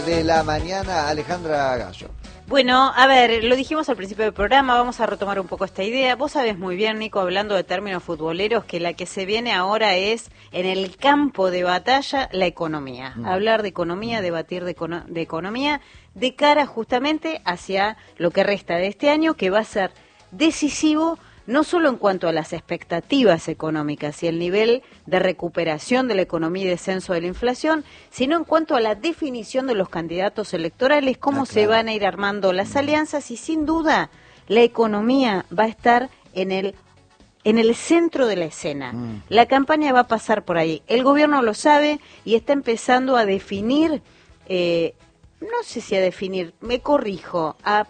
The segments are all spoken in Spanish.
de la mañana, Alejandra Gallo. Bueno, a ver, lo dijimos al principio del programa, vamos a retomar un poco esta idea. Vos sabés muy bien, Nico, hablando de términos futboleros, que la que se viene ahora es, en el campo de batalla, la economía. Hablar de economía, debatir de economía, de cara justamente hacia lo que resta de este año, que va a ser decisivo, no solo en cuanto a las expectativas económicas y el nivel de recuperación de la economía y descenso de la inflación, sino en cuanto a la definición de los candidatos electorales, cómo se van a ir armando las alianzas, y sin duda la economía va a estar en el centro de la escena. La campaña va a pasar por ahí. El gobierno lo sabe y está empezando a definir, no sé si a definir, me corrijo, a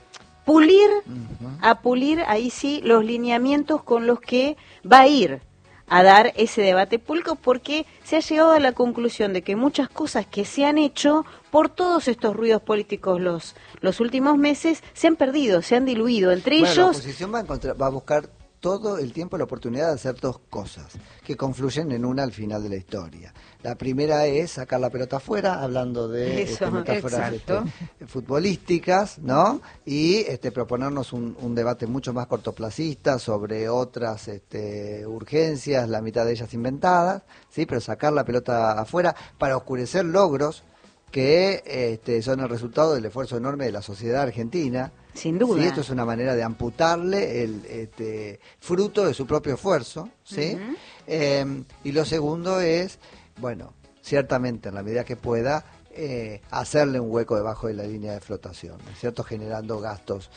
pulir, ahí sí, los lineamientos con los que va a ir a dar ese debate público, porque se ha llegado a la conclusión de que muchas cosas que se han hecho por todos estos ruidos políticos los últimos meses se han perdido, se han diluido. Entre ellos... La oposición va a buscar todo el tiempo la oportunidad de hacer dos cosas que confluyen en una al final de la historia. La primera es sacar la pelota afuera, hablando de metáforas futbolísticas, ¿no? Y proponernos un debate mucho más cortoplacista sobre otras urgencias, la mitad de ellas inventadas, ¿sí? Pero sacar la pelota afuera para oscurecer logros que son el resultado del esfuerzo enorme de la sociedad argentina. Sin duda. ¿Sí? Esto es una manera de amputarle el fruto de su propio esfuerzo, ¿sí? Y lo segundo es, bueno, ciertamente en la medida que pueda, hacerle un hueco debajo de la línea de flotación, ¿no es cierto? Generando gastos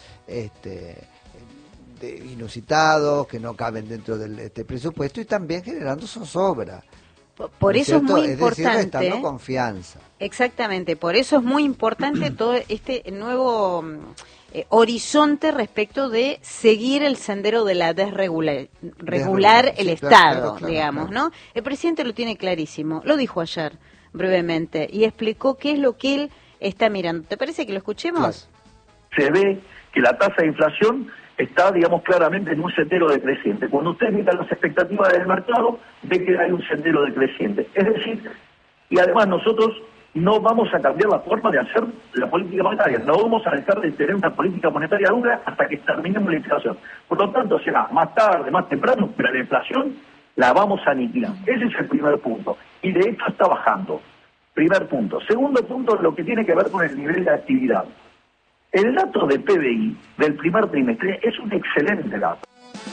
inusitados que no caben dentro del presupuesto, y también generando zozobra. Por eso es muy importante. Es decir, restando confianza. Exactamente, por eso es muy importante todo este nuevo horizonte respecto de seguir el sendero de la regular el Estado, claro, digamos, ¿no? El presidente lo tiene clarísimo, lo dijo ayer brevemente y explicó qué es lo que él está mirando. ¿Te parece que lo escuchemos? Claro. Se ve que la tasa de inflación está, digamos, claramente en un sendero decreciente. Cuando usted mira las expectativas del mercado, ve que hay un sendero decreciente. Es decir, y además nosotros no vamos a cambiar la forma de hacer la política monetaria, no vamos a dejar de tener una política monetaria dura hasta que terminemos la inflación. Por lo tanto, será más tarde, más temprano, pero la inflación la vamos a aniquilar. Ese es el primer punto. Y de hecho está bajando. Primer punto. Segundo punto, lo que tiene que ver con el nivel de actividad. El dato de PBI del primer trimestre es un excelente dato.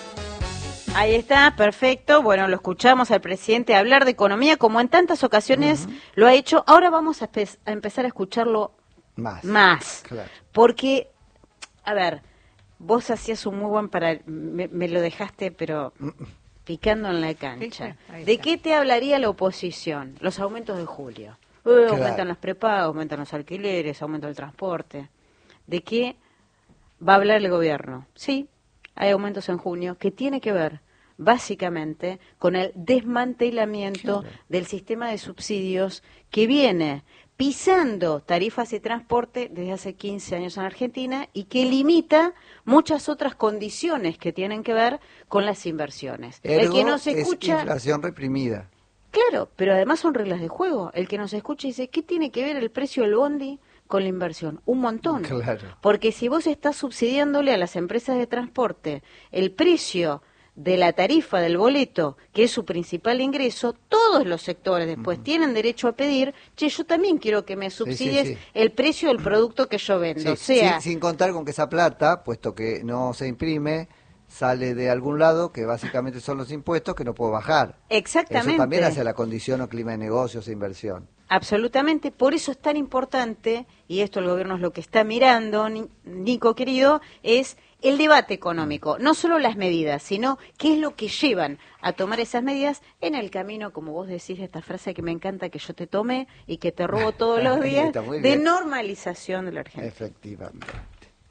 Ahí está, perfecto. Bueno, lo escuchamos al presidente hablar de economía como en tantas ocasiones lo ha hecho. Ahora vamos a empezar a escucharlo más. Claro. Porque, a ver, vos hacías un muy buen me lo dejaste, pero picando en la cancha. ¿De qué te hablaría la oposición? Los aumentos de julio. Aumentan las prepagas, aumentan los alquileres, aumenta el transporte. ¿De qué va a hablar el gobierno? Sí, hay aumentos en junio que tiene que ver básicamente con el desmantelamiento del sistema de subsidios que viene pisando tarifas de transporte desde hace 15 años en Argentina y que limita muchas otras condiciones que tienen que ver con las inversiones. El que no se escucha... es inflación reprimida. Claro, pero además son reglas de juego. El que nos escucha dice, ¿qué tiene que ver el precio del bondi con la inversión? Un montón. Claro. Porque si vos estás subsidiándole a las empresas de transporte el precio de la tarifa del boleto, que es su principal ingreso, todos los sectores después tienen derecho a pedir, che, yo también quiero que me subsidies el precio del producto que yo vendo. Sin contar con que esa plata, puesto que no se imprime, sale de algún lado, que básicamente son los impuestos, que no puedo bajar. Exactamente. Eso también hace la condición o clima de negocios e inversión. Absolutamente, por eso es tan importante, y esto el gobierno es lo que está mirando, Nico querido, es el debate económico, no solo las medidas, sino qué es lo que llevan a tomar esas medidas en el camino, como vos decís, esta frase que me encanta, que yo te tome y que te robo todos los días, de normalización de la Argentina. Efectivamente.